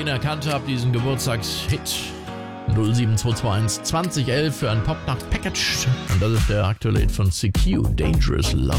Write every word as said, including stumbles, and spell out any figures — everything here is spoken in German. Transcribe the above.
ihn erkannt habt, diesen Geburtstagshit. null sieben zwei zwei eins zwanzig elf für ein Popnacht Package. Und das ist der aktuelle Hit von C Q, Dangerous Love.